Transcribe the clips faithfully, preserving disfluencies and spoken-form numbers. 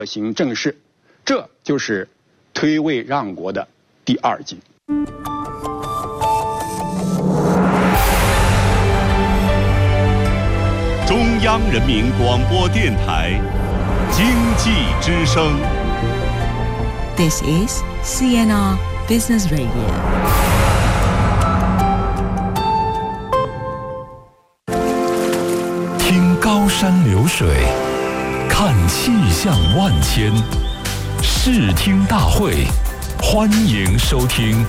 行政事，这就是推位让国的第二计。 中央人民广播电台经济之声。 This is C N R Business Radio。 听高山流水，看气象万千，视听大会，欢迎收听。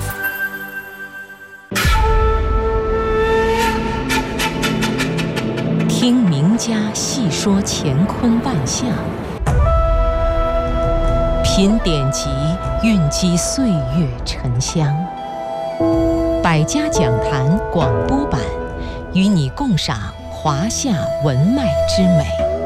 听名家细说乾坤万象，品典籍，蕴积岁月沉香。百家讲坛广播版，与你共赏华夏文脉之美。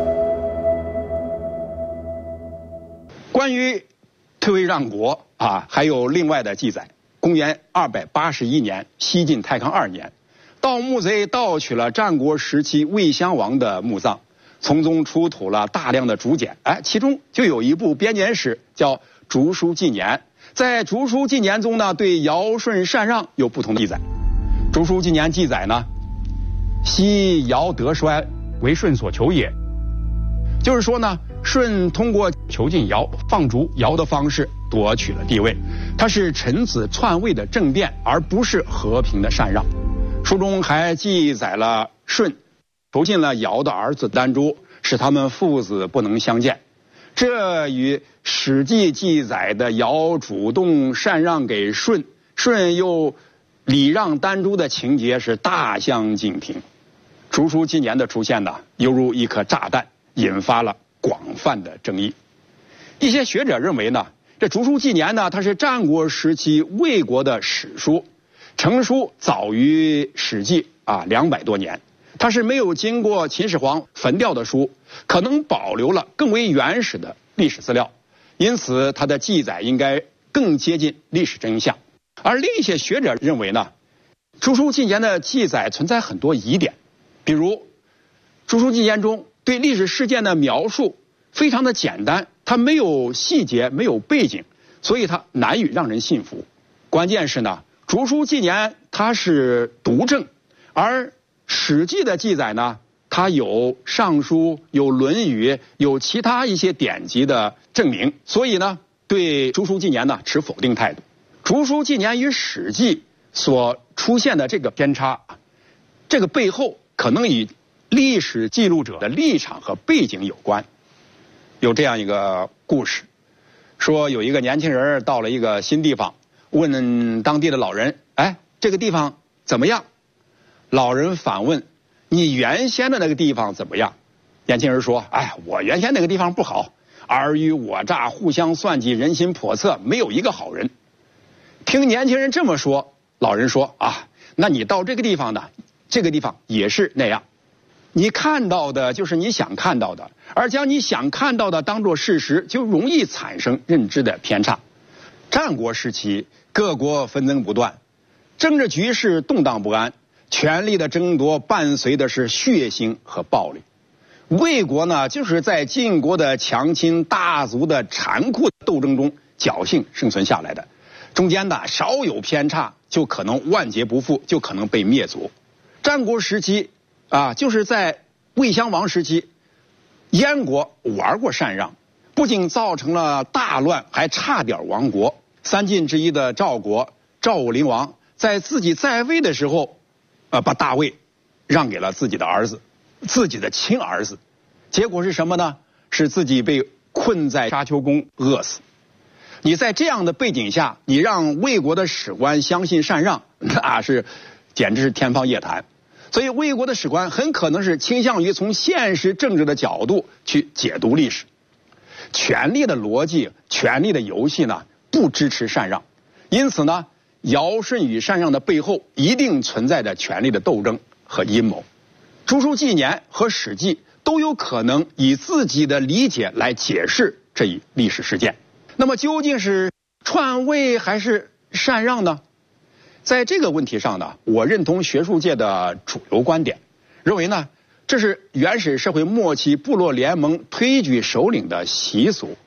关于推位让国啊，还有另外的记载。公元二百八十一年，西晋太康二年，盗墓贼盗取了战国时期魏襄王的墓葬，从中出土了大量的竹简，哎，其中就有一部编年史叫《竹书纪年》。在《竹书纪年》中呢，对尧舜禅让有不同的记载。《竹书纪年》记载呢，昔尧德衰，为舜所求也。就是说呢，舜通过囚禁尧、放逐尧的方式夺取了帝位，它是臣子篡位的政变，而不是和平的禅让。书中还记载了舜囚禁了尧的儿子丹朱，使他们父子不能相见。这与《史记》记载的尧主动禅让给舜，舜又礼让丹朱的情节是大相径庭。竹书纪年的出现呢，犹如一颗炸弹，引发了广泛的争议。一些学者认为呢，这竹书纪年呢，它是战国时期魏国的史书，成书早于史记啊两百多年，它是没有经过秦始皇焚掉的书，可能保留了更为原始的历史资料，因此它的记载应该更接近历史真相。而另一些学者认为呢，竹书纪年的记载存在很多疑点，比如竹书纪年中对历史事件的描述非常的简单，它没有细节，没有背景，所以它难以让人信服。关键是呢，竹书纪年它是独证，而史记的记载呢，它有尚书、有论语、有其他一些典籍的证明，所以呢，对竹书纪年呢持否定态度。竹书纪年与史记所出现的这个偏差，这个背后可能与历史记录者的立场和背景有关。有这样一个故事，说有一个年轻人到了一个新地方，问当地的老人，哎，这个地方怎么样？老人反问，你原先的那个地方怎么样？年轻人说，哎，我原先那个地方不好，尔虞我诈，互相算计，人心叵测，没有一个好人。听年轻人这么说，老人说，啊，那你到这个地方呢，这个地方也是那样。你看到的就是你想看到的，而将你想看到的当作事实，就容易产生认知的偏差。战国时期，各国纷争不断，政治局势动荡不安，权力的争夺伴随的是血腥和暴力。魏国呢，就是在晋国的强亲大族的残酷斗争中侥幸生存下来的，中间呢稍有偏差，就可能万劫不复，就可能被灭族。战国时期啊，就是在魏襄王时期，燕国玩过禅让，不仅造成了大乱，还差点亡国。三晋之一的赵国赵武灵王在自己在位的时候，呃，把大位让给了自己的儿子，自己的亲儿子，结果是什么呢？是自己被困在沙丘宫饿死。你在这样的背景下，你让魏国的史官相信禅让，那是简直是天方夜谭。所以魏国的史官很可能是倾向于从现实政治的角度去解读历史。权力的逻辑、权力的游戏呢，不支持禅让，因此呢，尧舜与禅让的背后一定存在着权力的斗争和阴谋。竹书纪年和史记都有可能以自己的理解来解释这一历史事件。那么究竟是篡位还是禅让呢？在这个问题上呢，我认同学术界的主流观点，认为呢，这是原始社会末期部落联盟推举首领的习俗，